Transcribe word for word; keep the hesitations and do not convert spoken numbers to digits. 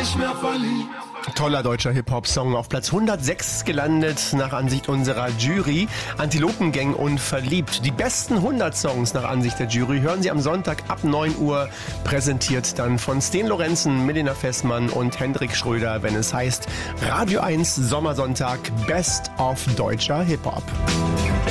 nicht mehr verliebt. Toller deutscher Hip-Hop-Song, auf Platz hundertsechs gelandet, nach Ansicht unserer Jury. Antilopengang und Verliebt. Die besten hundert Songs nach Ansicht der Jury hören Sie am Sonntag ab neun Uhr, präsentiert dann von Sten Lorenzen, Milena Fessmann und Hendrik Schröder, wenn es heißt Radio eins Sommersonntag Best of deutscher Hip-Hop.